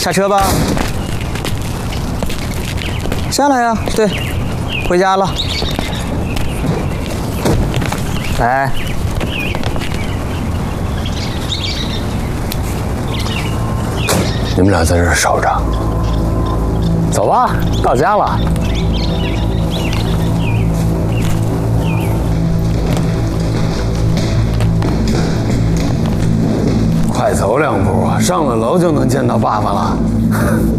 下车吧。下来呀，对，回家了。来。 你们俩在这儿守着。走吧，到家了。快走2步，上了楼就能见到爸爸了。